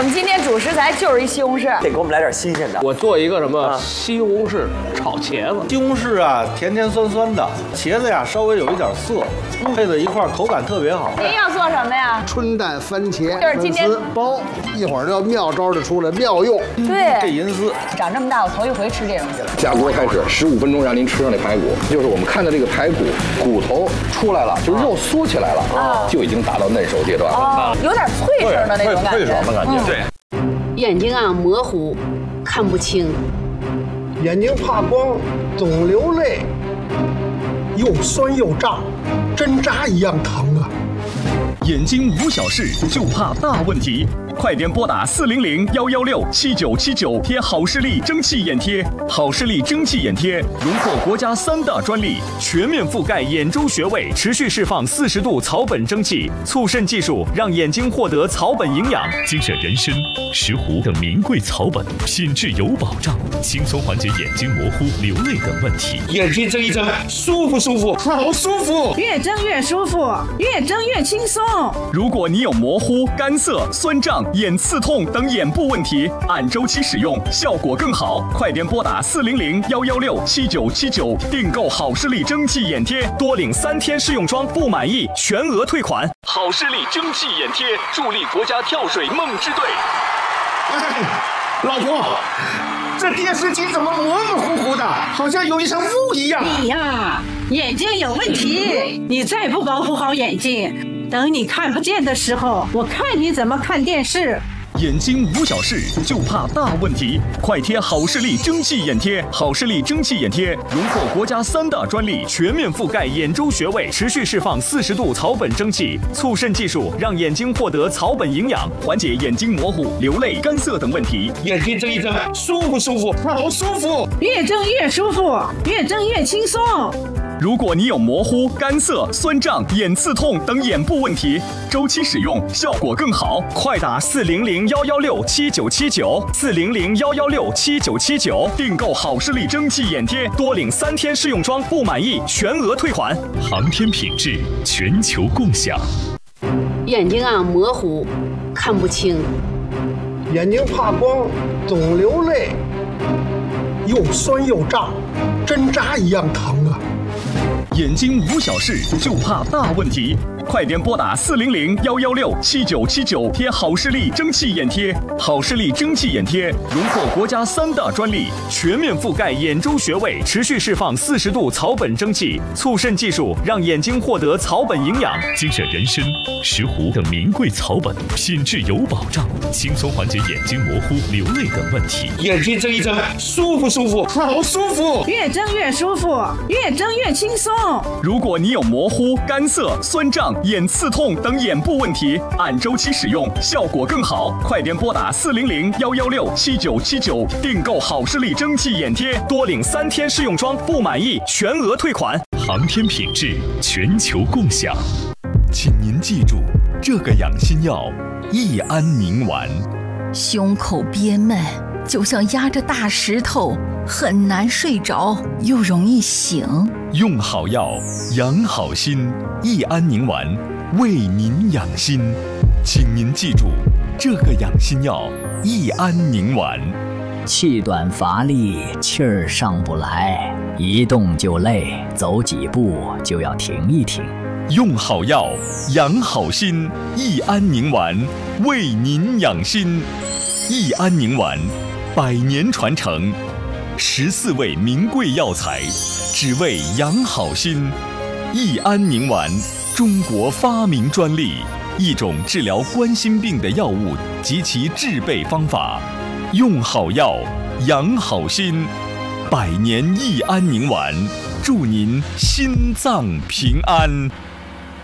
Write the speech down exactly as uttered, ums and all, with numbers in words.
我们今天主食材就是一西红柿， 得给我们来点新鲜的。 我做一个什么西红柿炒茄子。 西红柿啊，甜甜酸酸的，茄子呀稍微有一点涩，配在一块口感特别好。 您要做什么呀？ 春蛋番茄就是今天粉丝包，一会儿就妙招就出来，妙用。 对， 这银丝长这么大我头一回吃这东西了。 下锅开始，十五分钟让您吃上那排骨，就是我们看的这个排骨骨头出来了，就是肉缩起来了，啊，就已经达到嫩熟阶段了， 哦，有点脆声的那种感觉， 脆爽的感觉，对。 眼睛啊模糊，看不清， 眼睛怕光，总流泪，又酸又胀，针扎一样疼啊！ 眼睛无小事，就怕大问题。快点拨打四零零幺幺六七九七九贴好视力蒸汽眼贴。好视力蒸汽眼贴荣获国家三大专利，全面覆盖眼周穴位，持续释放四十度草本蒸汽，促渗技术让眼睛获得草本营养。 精选人参、石斛等名贵草本，品质有保障，轻松缓解眼睛模糊、流泪等问题。 眼睛睁一睁，舒不舒服？好舒服， 越睁越舒服，越睁越轻松。 如果你有模糊、干涩、酸胀、眼刺痛等眼部问题，按周期使用，效果更好。快点拨打四零零幺幺六七九七九订购好视力蒸汽眼贴，多领三天试用装，不满意全额退款。好视力蒸汽眼贴助力国家跳水梦之队。 哎，老婆，这电视机怎么模模糊糊的，好像有一层雾一样？ 你呀，眼睛有问题，你再不保护好眼睛，等你看不见的时候，我看你怎么看电视。 眼睛无小事，就怕大问题。快贴好视力蒸汽眼贴！好视力蒸汽眼贴荣获国家三大专利，全面覆盖眼周穴位，持续释放四十度草本蒸汽，促渗技术让眼睛获得草本营养，缓解眼睛模糊、流泪、干涩等问题。 眼睛睁一睁，舒不舒服？好舒服， 越睁越舒服，越睁越轻松。 如果你有模糊、干涩、酸胀、眼刺痛等眼部问题，周期使用效果更好。快打四零零幺幺六七九七九四零零幺幺六七九七九订购好视力蒸汽眼贴，多领三天试用装，不满意全额退款。 航天品质，全球共享。 眼睛啊模糊，看不清， 眼睛怕光，总流泪，又酸又胀，针扎一样疼啊！ 眼睛无小事，就怕大问题。快点拨打四零零幺幺六七九七九贴好视力蒸汽眼贴。好视力蒸汽眼贴荣获国家三大专利，全面覆盖眼周穴位，持续释放四十度草本蒸汽，促渗技术让眼睛获得草本营养。 精选人参、石斛等名贵草本，品质有保障，轻松缓解眼睛模糊、流泪等问题。 眼睛睁一睁，舒不舒服？好舒服， 越睁越舒服，越睁越轻松。 如果你有模糊、干涩、酸胀、眼刺痛等眼部问题，按周期使用，效果更好。快点拨打四零零幺幺六七九七九订购好视力蒸汽眼贴，多领三天试用装，不满意全额退款。 航天品质，全球共享。 请您记住，这个养心药益安宁丸。 胸口憋闷，就像压着大石头，很难睡着，又容易醒。 用好药，养好心。益安宁丸为您养心，请您记住，这个养心药益安宁丸。 气短乏力，气儿上不来，一动就累，走几步就要停一停。 用好药，养好心。益安宁丸为您养心。益安宁丸，百年传承，十四味名贵药材，只为养好心。益安宁丸，中国发明专利，一种治疗冠心病的药物及其制备方法。用好药，养好心。百年益安宁丸，祝您心脏平安。